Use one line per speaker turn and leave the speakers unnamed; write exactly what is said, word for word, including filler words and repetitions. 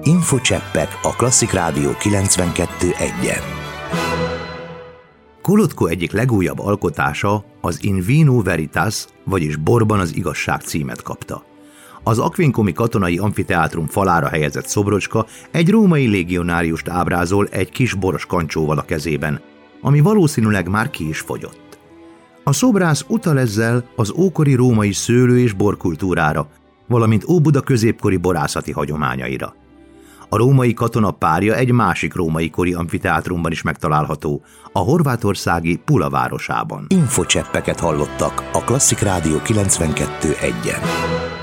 Infocseppek a Klasszik Rádió kilencvenkettő egyen. Kolotko egyik legújabb alkotása az In Vino Veritas, vagyis Borban az igazság címet kapta. Az aquincumi katonai amfiteátrum falára helyezett szobrocska egy római légionáriust ábrázol egy kis boros kancsóval a kezében, ami valószínűleg már ki is fogyott. A szobrász utal ezzel az ókori római szőlő- és borkultúrára, valamint Óbuda középkori borászati hagyományaira. A római katona párja egy másik római kori amfiteátrumban is megtalálható, a horvátországi Pula városában. Infocseppeket hallottak a Klasszik Rádió kilencvenkettő egyen.